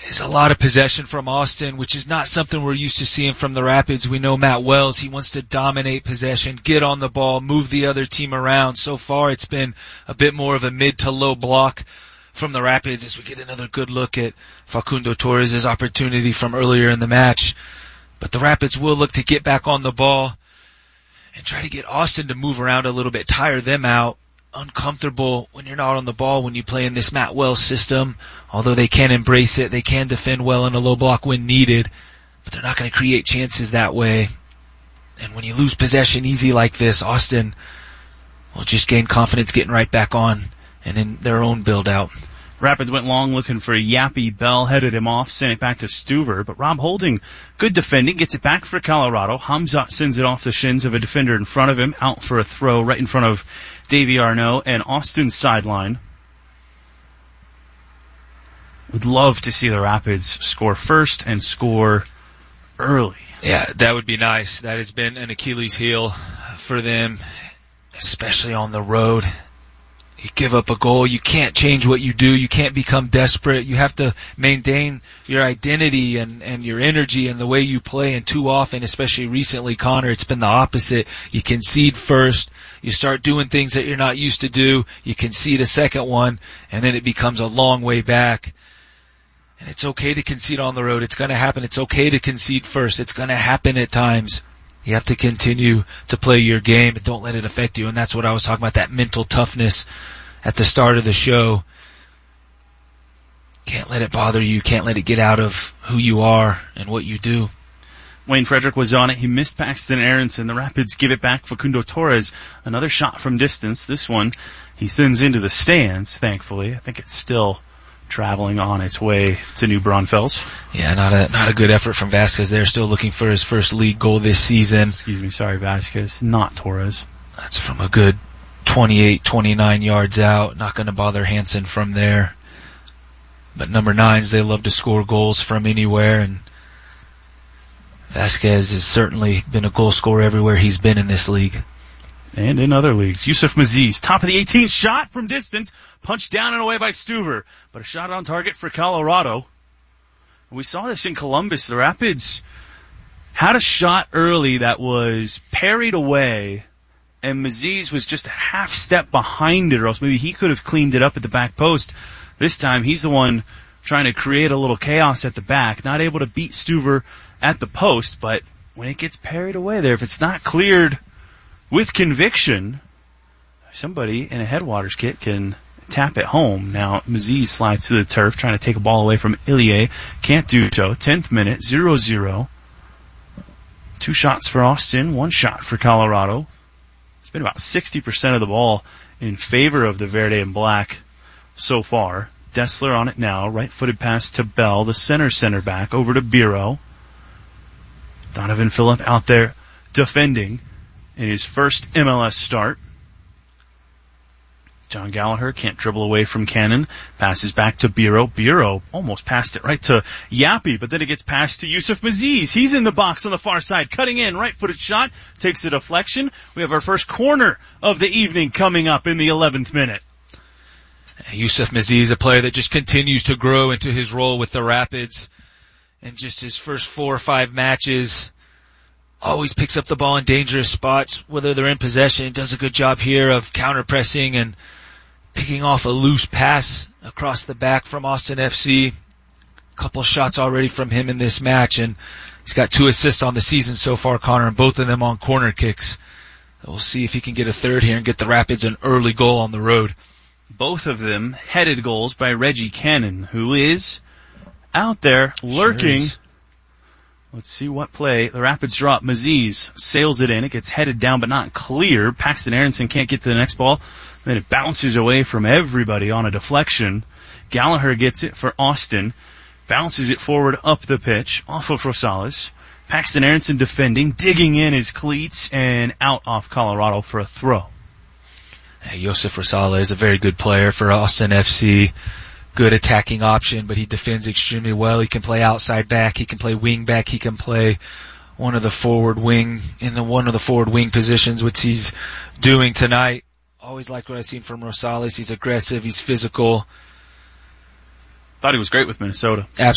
is a lot of possession from Austin, which is not something we're used to seeing from the Rapids. We know Matt Wells, he wants to dominate possession, get on the ball, move the other team around. So far, it's been a bit more of a mid to low block from the Rapids as we get another good look at Facundo Torres' opportunity from earlier in the match. But the Rapids will look to get back on the ball and try to get Austin to move around a little bit, tire them out. Uncomfortable when you're not on the ball when you play in this Matt Wells system. Although they can embrace it, they can defend well in a low block when needed, but they're not going to create chances that way. And when you lose possession easy like this, Austin will just gain confidence getting right back on and in their own build-out. Rapids went long looking for Yappy. Bell headed him off, sent it back to Stuver, but Rob Holding, good defending, gets it back for Colorado. Hamzat sends it off the shins of a defender in front of him, out for a throw right in front of Davy Arnaud and Austin's sideline. Would love to see the Rapids score first and score early. Yeah, that would be nice. That has been an Achilles heel for them, especially on the road. You give up a goal, you can't change what you do, you can't become desperate, you have to maintain your identity and your energy and the way you play, and too often, especially recently, Connor, it's been the opposite. You concede first, you start doing things that you're not used to do, you concede a second one, and then it becomes a long way back. And it's okay to concede on the road, it's going to happen, it's okay to concede first, it's going to happen at times. You have to continue to play your game and don't let it affect you. And that's what I was talking about, that mental toughness at the start of the show. Can't let it bother you. Can't let it get out of who you are and what you do. Wayne Frederick was on it. He missed Paxton Aronson. The Rapids give it back. Facundo Torres, another shot from distance. This one he sends into the stands, thankfully. I think it's still traveling on its way to New Braunfels. Yeah, not a good effort from Vasquez. They're still looking for his first league goal this season. Excuse me, sorry, Vasquez, not Torres. That's from a good 28, 29 yards out. Not going to bother Hansen from there. But number 9s, they love to score goals from anywhere, and Vasquez has certainly been a goal scorer everywhere he's been in this league. And in other leagues, Yusuf Maziz, top of the 18th, shot from distance, punched down and away by Stuver, but a shot on target for Colorado. We saw this in Columbus. The Rapids had a shot early that was parried away, and Maziz was just a half step behind it, or else maybe he could have cleaned it up at the back post. This time, he's the one trying to create a little chaos at the back, not able to beat Stuver at the post, but when it gets parried away there, if it's not cleared with conviction, somebody in a Headwaters kit can tap it home. Now, Maziz slides to the turf, trying to take a ball away from Ilie. Can't do so. 10th minute, 0-0. 2 shots for Austin, 1 shot for Colorado. It's been about 60% of the ball in favor of the Verde and Black so far. Dessler on it now. Right-footed pass to Bell, the center back, over to Biro. Donovan Phillip out there defending in his first MLS start. John Gallagher can't dribble away from Cannon. Passes back to Biro. Biro almost passed it right to Yappy, but then it gets passed to Yusuf Maziz. He's in the box on the far side, cutting in, right-footed shot, takes a deflection. We have our first corner of the evening coming up in the 11th minute. Yusuf Maziz, a player that just continues to grow into his role with the Rapids. And just his first 4 or 5 matches, always picks up the ball in dangerous spots, whether they're in possession. He does a good job here of counter-pressing and picking off a loose pass across the back from Austin FC. A couple shots already from him in this match, and he's got 2 assists on the season so far, Connor, and both of them on corner kicks. We'll see if he can get a third here and get the Rapids an early goal on the road. Both of them headed goals by Reggie Cannon, who is out there lurking. Sure. Let's see what play. The Rapids drop. Maziz sails it in. It gets headed down but not clear. Paxton Aronson can't get to the next ball. Then it bounces away from everybody on a deflection. Gallagher gets it for Austin. Bounces it forward up the pitch off of Rosales. Paxton Aronson defending, digging in his cleats, and out off Colorado for a throw. Josef Rosales is a very good player for Austin FC. Good attacking option, but he defends extremely well. He can play outside back. He can play wing back. He can play one of the forward wing positions, which he's doing tonight. Always liked what I've seen from Rosales. He's aggressive. He's physical. Thought he was great with Minnesota. Absolutely.